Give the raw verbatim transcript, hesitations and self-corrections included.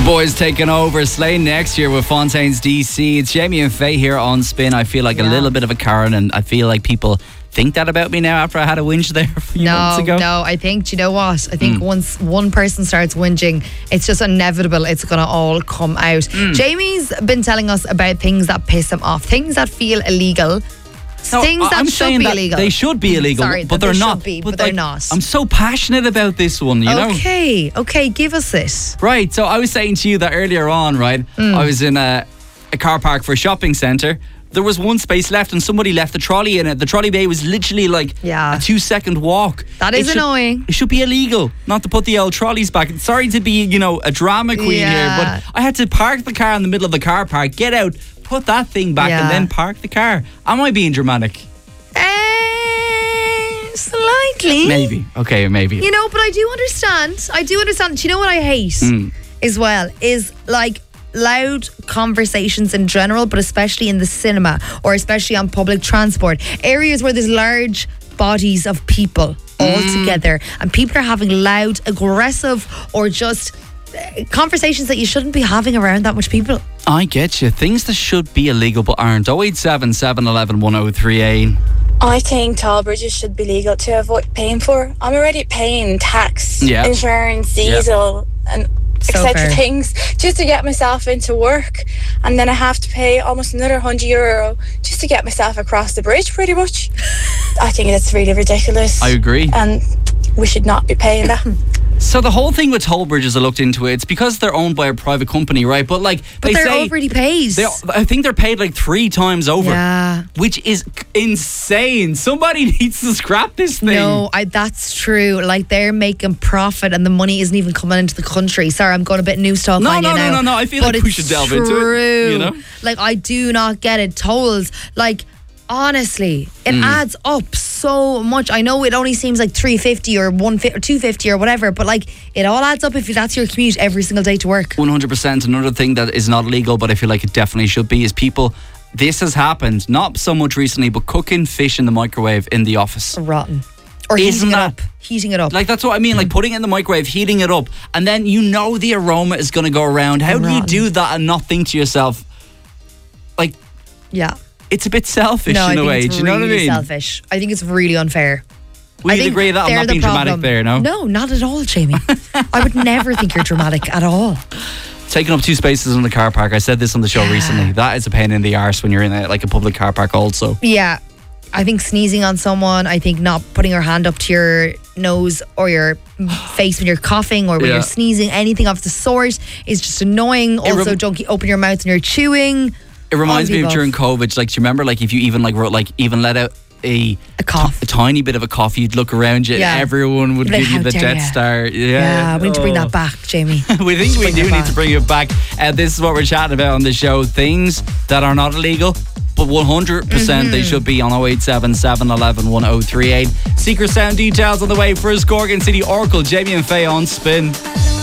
Boys taking over. Slane next year with Fontaine's D C. It's Jamie and Faye here on Spin. I feel like yeah. a little bit of a Karen, and I feel like people think that about me now after I had a whinge there a few no, months ago. No, I think, do you know what? I think mm. once one person starts whinging, it's just inevitable. It's going to all come out. Mm. Jamie's been telling us about things that piss him off, things that feel illegal. No, things that I'm should saying be that illegal. They should be illegal, Sorry, but they're they not. Should be, but but they're like, not. I'm so passionate about this one, you know? Okay, okay, give us it. Right, so I was saying to you that earlier on, right? Mm. I was in a, a car park for a shopping centre. There was one space left and somebody left the trolley in it. The trolley bay was literally like yeah. a two second walk. That is it annoying. Should, it should be illegal not to put the old trolleys back. Sorry to be, you know, a drama queen yeah. here, but I had to park the car in the middle of the car park, get out, put that thing back yeah. and then park the car. Am I being dramatic? Uh, slightly. Maybe. Okay, maybe. You know, but I do understand. I do understand. Do you know what I hate mm. as well? Is like loud conversations in general, but especially in the cinema or especially on public transport. Areas where there's large bodies of people all mm. together and people are having loud, aggressive or just conversations that you shouldn't be having around that much people. I get you. Things that should be illegal but aren't. oh eight seven, seven one one, one oh three eight. I think toll bridges should be legal to avoid paying for. I'm already paying tax, yeah. insurance, diesel yeah. and so et cetera fair. things just to get myself into work, and then I have to pay almost another one hundred euro just to get myself across the bridge pretty much. I think that's really ridiculous. I agree. And we should not be paying that. So the whole thing with toll bridges, I looked into it. It's because they're owned by a private company, right? But like, but they they're say already paid. They, I think they're paid like three times over, yeah. which is insane. Somebody needs to scrap this thing. No, I, that's true. Like they're making profit, and the money isn't even coming into the country. Sorry, I'm going a bit news talk no, on no, you no, now. No, no, no. I feel but like we should delve true. into it. You know, like I do not get it. Tolls, like. Honestly, it mm. adds up so much. I know it only seems like three fifty or one fifty or two fifty or whatever, but like it all adds up if that's your commute every single day to work. one hundred percent. Another thing that is not legal, but I feel like it definitely should be, is people. This has happened not so much recently, but cooking fish in the microwave in the office. Rotten. Or Isn't heating that, it up. Heating it up. Like that's what I mean. Like putting it in the microwave, heating it up, and then you know the aroma is going to go around. How Rotten. do you do that and not think to yourself, like, yeah. It's a bit selfish no, in a I think way. It's Do you know really what I mean? selfish. I think it's really unfair. Will you agree that I'm not being dramatic there, no? No, not at all, Jamie. I would never think you're dramatic at all. Taking up two spaces in the car park. I said this on the show recently. That is a pain in the arse when you're in a, like a public car park also. Yeah. I think sneezing on someone, I think not putting your hand up to your nose or your face when you're coughing or when yeah. you're sneezing, anything of the sort is just annoying. It also, rem- don't open your mouth when you're chewing. It reminds me of above. during COVID. Like, do you remember, like, if you even like wrote, like even let out a a cough, t- a tiny bit of a cough, you'd look around you, yeah. and everyone would like, give you the Death you? Star. Yeah, yeah, we need to bring oh. that back, Jamie. we think we do need to bring it back. Uh, this is what we're chatting about on the show: things that are not illegal, but one hundred percent mm-hmm. they should be. On oh eight seven, seven one one, one oh three eight. Secret Sound details on the way. First, Gorgon City Oracle, Jamie and Faye on Spin.